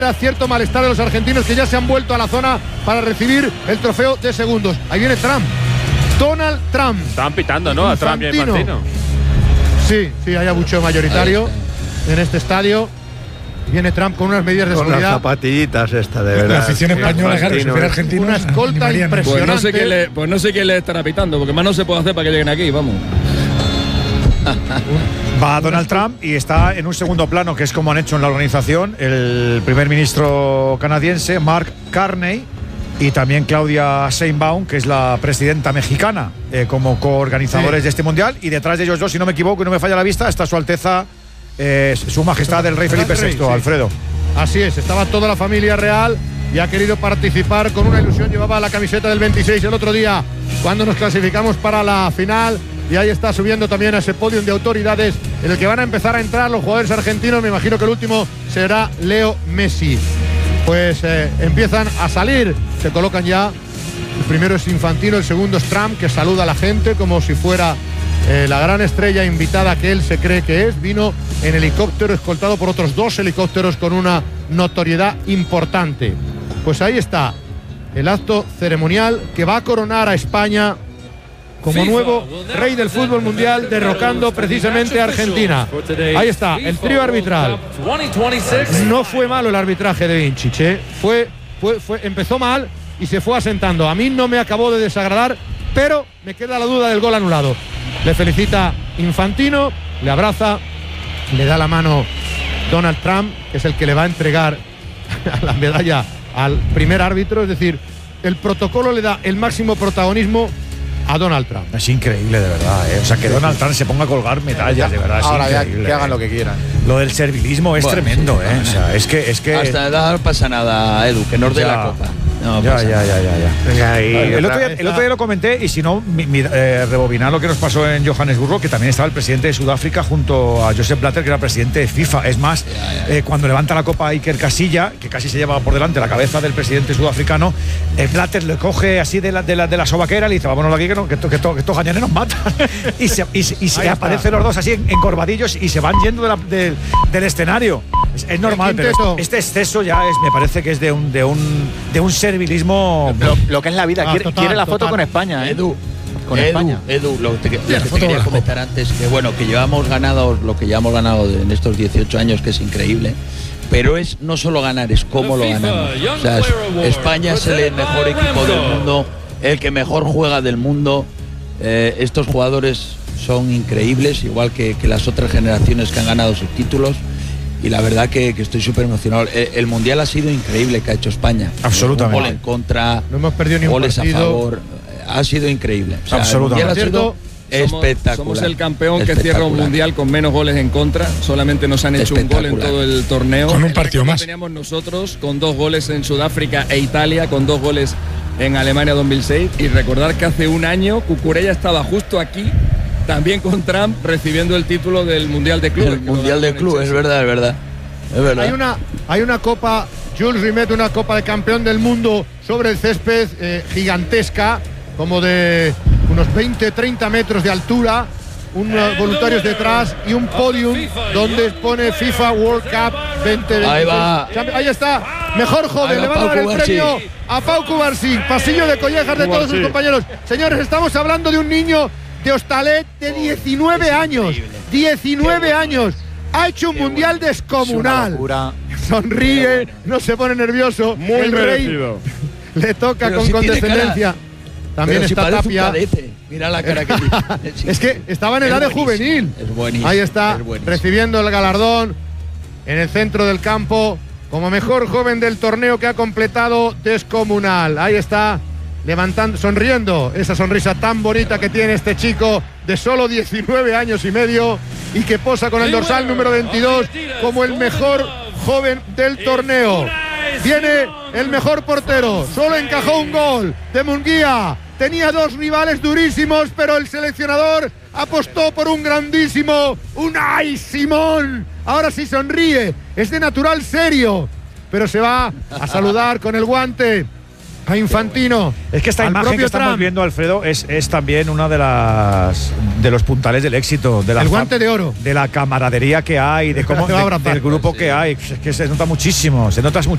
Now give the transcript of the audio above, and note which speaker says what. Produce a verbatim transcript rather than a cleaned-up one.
Speaker 1: cierto malestar de los argentinos que ya se han vuelto a la zona para recibir el trofeo de segundos. Ahí viene Trump, Donald Trump.
Speaker 2: Estaban pitando, ¿no? A Trump y a Infantino.
Speaker 1: Sí, sí, hay abucheo mayoritario en este estadio. Viene Trump con unas medidas de
Speaker 3: con
Speaker 1: seguridad.
Speaker 3: Con las zapatillitas esta, de verdad.
Speaker 4: La afición española, claro, si fuera argentina.
Speaker 1: Una escolta impresionante.
Speaker 5: Pues no sé qué le, pues no sé qué le estará pitando, porque más no se puede hacer para que lleguen aquí, vamos.
Speaker 4: Va Donald Trump y está en un segundo plano, que es como han hecho en la organización, el primer ministro canadiense, Mark Carney, y también Claudia Sheinbaum, que es la presidenta mexicana, eh, como coorganizadores sí. de este mundial. Y detrás de ellos dos, si no me equivoco y no me falla la vista, está su Alteza, eh, su majestad el rey Felipe sexto, sí. Alfredo.
Speaker 1: Así es, estaba toda la familia real y ha querido participar con una ilusión. Llevaba la camiseta del veintiséis el otro día cuando nos clasificamos para la final. Y ahí está subiendo también a ese podium de autoridades en el que van a empezar a entrar los jugadores argentinos. Me imagino que el último será Leo Messi. Pues eh, empiezan a salir, se colocan ya. El primero es Infantino, el segundo es Trump, que saluda a la gente como si fuera eh, la gran estrella invitada que él se cree que es. Vino en helicóptero escoltado por otros dos helicópteros con una notoriedad importante. Pues ahí está el acto ceremonial que va a coronar a España como nuevo rey del fútbol mundial, derrocando precisamente a Argentina. Ahí está, el trío arbitral. No fue malo el arbitraje de Vincic, ¿eh? fue, fue, fue, empezó mal y se fue asentando. A mí no me acabó de desagradar, pero me queda la duda del gol anulado. Le felicita Infantino, le abraza, le da la mano Donald Trump, que es el que le va a entregar la medalla al primer árbitro. Es decir, el protocolo le da el máximo protagonismo a Donald Trump.
Speaker 4: Es increíble, de verdad, ¿eh? O sea, que Donald Trump se ponga a colgar medallas, de verdad. Es
Speaker 3: Ahora
Speaker 4: increíble,
Speaker 3: ya que hagan
Speaker 4: ¿eh?
Speaker 3: lo que quieran.
Speaker 4: Lo del servilismo es
Speaker 6: bueno,
Speaker 4: tremendo,
Speaker 6: sí,
Speaker 4: ¿eh? O sea, es que, es que
Speaker 6: hasta edad no pasa nada, Edu, que nos dé la copa. No,
Speaker 4: ya, ya, ya, ya, ya.
Speaker 3: Venga, y
Speaker 4: el, otro día,
Speaker 3: otra,
Speaker 4: el otro día lo comenté, y si no, mi, mi, eh, rebobinar lo que nos pasó en Johannesburgo, que también estaba el presidente de Sudáfrica junto a Josep Blatter, que era presidente de FIFA. Es más, ya, ya. Eh, cuando levanta la copa Iker Casilla, que casi se lleva por delante la cabeza del presidente sudafricano, eh, Blatter le coge así de la, de la, de la sobaquera y le dice: vámonos aquí, que, no, que, to, que, to, que estos gañanes nos matan. y se, y, y se aparecen los dos así encorvadillos y se van yendo de la, de, del escenario. Es, es normal, pero este exceso ya es, me parece que es de un, de un, de un servilismo.
Speaker 3: Lo, lo que es la vida,
Speaker 1: ah,
Speaker 3: quiere,
Speaker 1: total,
Speaker 3: quiere la
Speaker 1: total.
Speaker 3: foto con España, ¿eh?
Speaker 6: Edu,
Speaker 3: con
Speaker 6: Edu,
Speaker 3: España.
Speaker 6: Edu, lo, te, lo
Speaker 4: sí,
Speaker 6: que te quería comentar antes, que bueno, que llevamos ganado lo que llevamos ganado en estos dieciocho años, que es increíble, pero es no solo ganar, es cómo lo ganamos. O sea, es, España es el mejor equipo del mundo, el que mejor juega del mundo. Eh, estos jugadores son increíbles, igual que, que las otras generaciones que han ganado sus títulos. Y la verdad que, que estoy súper emocionado. El, el Mundial ha sido increíble que ha hecho España.
Speaker 4: Absolutamente.
Speaker 6: Un gol en contra,
Speaker 1: no hemos perdido ni un
Speaker 6: goles
Speaker 1: partido.
Speaker 6: a favor. Ha sido increíble. O sea,
Speaker 4: Absolutamente.
Speaker 6: El Mundial ha sido espectacular.
Speaker 5: Somos, somos el campeón que cierra un Mundial con menos goles en contra. Solamente nos han hecho un gol en todo el torneo.
Speaker 4: Con un partido más.
Speaker 5: Teníamos nosotros con dos goles en Sudáfrica e Italia, con dos goles en Alemania dos mil seis. Y recordar que hace un año Cucurella estaba justo aquí, también con Trump, recibiendo el título del Mundial de Clubes.
Speaker 6: El Mundial de Clubes, es verdad, es verdad. Es verdad.
Speaker 1: Hay una, hay una copa, Jules Rimet, una copa de campeón del mundo sobre el césped eh, gigantesca, como de unos veinte, treinta metros de altura, unos voluntarios detrás y un podium donde pone FIFA World Cup veinte veintiséis.
Speaker 6: Ahí va.
Speaker 1: Ahí está, mejor joven,
Speaker 6: Ahí va
Speaker 1: le van a dar el
Speaker 6: Pau
Speaker 1: premio a Pau Cubarsí, pasillo de collejas de todos sus compañeros. Señores, estamos hablando de un niño de Hostalet de diecinueve años, diecinueve años. Ha hecho un mundial descomunal. Sonríe, no se pone nervioso.
Speaker 2: Muy
Speaker 1: el rey
Speaker 2: merecido.
Speaker 1: Le toca
Speaker 6: Pero
Speaker 1: con
Speaker 6: si tiene
Speaker 1: condescendencia. También
Speaker 6: Pero
Speaker 1: está
Speaker 6: si
Speaker 1: Tapia.
Speaker 6: un cadete. Mira la cara que tiene.
Speaker 1: Es que estaba en
Speaker 6: Es
Speaker 1: edad de
Speaker 6: buenísimo,
Speaker 1: juvenil.
Speaker 6: Es buenísimo.
Speaker 1: Ahí está,
Speaker 6: es buenísimo.
Speaker 1: recibiendo el galardón en el centro del campo como mejor joven del torneo, que ha completado descomunal. Ahí está, levantando, sonriendo, esa sonrisa tan bonita que tiene este chico de solo diecinueve años y medio y que posa con el dorsal número veintidós como el mejor joven del torneo. Viene el mejor portero, solo encajó un gol de Munguía. Tenía dos rivales durísimos, pero el seleccionador apostó por un grandísimo Unai Simón. Ahora sí sonríe, es de natural serio, pero se va a saludar con el guante a Infantino.
Speaker 4: Es que esta imagen que estamos Trump. viendo, Alfredo, es, es también una de las de los puntales del éxito, de la
Speaker 1: el guante de oro,
Speaker 4: de la camaradería que hay, de cómo de, del grupo sí. que hay. Es que se nota muchísimo, se nota muchísimo.